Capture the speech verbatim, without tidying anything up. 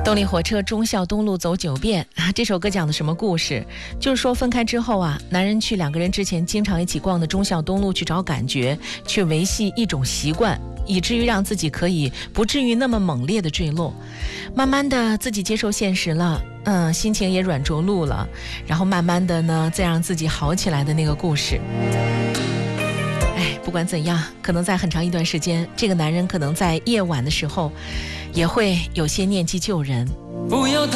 动力火车忠孝东路走九遍啊，这首歌讲的什么故事？就是说分开之后啊，男人去两个人之前经常一起逛的忠孝东路去找感觉，去维系一种习惯，以至于让自己可以不至于那么猛烈的坠落。慢慢的自己接受现实了，嗯，心情也软着陆了，然后慢慢的呢，再让自己好起来的那个故事。哎，不管怎样，可能在很长一段时间，这个男人可能在夜晚的时候也会有些念及旧人。不要